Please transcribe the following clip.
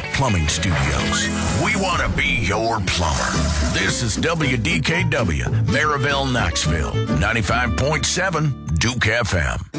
Plumbing Studios. We want to be your plumber. This is WDKW, Maryville, Knoxville, 95.7 Duke FM.